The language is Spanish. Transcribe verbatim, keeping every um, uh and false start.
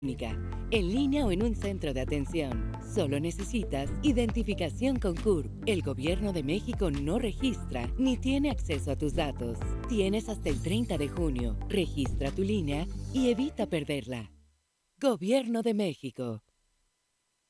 en línea o en un centro de atención. Solo necesitas identificación con C U R P. El Gobierno de México no registra ni tiene acceso a tus datos. Tienes hasta el treinta de junio. Registra tu línea y evita perderla. Gobierno de México.